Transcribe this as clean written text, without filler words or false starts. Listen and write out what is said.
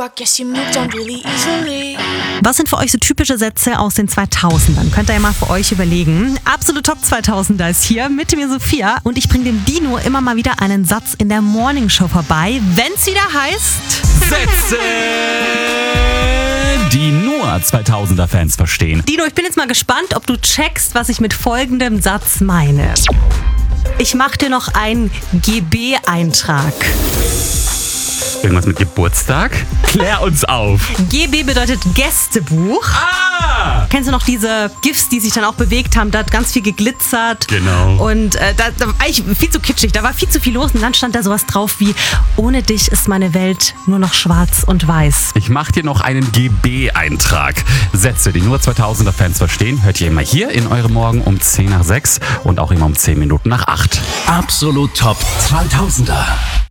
I guess you moved on really easily. Was sind für euch so typische Sätze aus den 2000ern? Könnt ihr ja mal für euch überlegen. Absolut Top 2000er ist hier mit mir Sophia und ich bringe dem Dino immer mal wieder einen Satz in der Morningshow vorbei, wenn's wieder heißt... Sätze, die nur 2000er-Fans verstehen. Dino, ich bin jetzt mal gespannt, ob du checkst, was ich mit folgendem Satz meine. Ich mache dir noch einen GB-Eintrag. Irgendwas mit Geburtstag? Klär uns auf. GB bedeutet Gästebuch. Ah! Kennst du noch diese GIFs, die sich dann auch bewegt haben? Da hat ganz viel geglitzert. Genau. Und da war eigentlich viel zu kitschig. Da war viel zu viel los. Und dann stand da sowas drauf wie: Ohne dich ist meine Welt nur noch schwarz und weiß. Ich mach dir noch einen GB-Eintrag. Sätze, die nur 2000er-Fans verstehen, hört ihr immer hier in eurem Morgen um 10 nach 6 und auch immer um 10 Minuten nach 8. Absolut Top 2000er.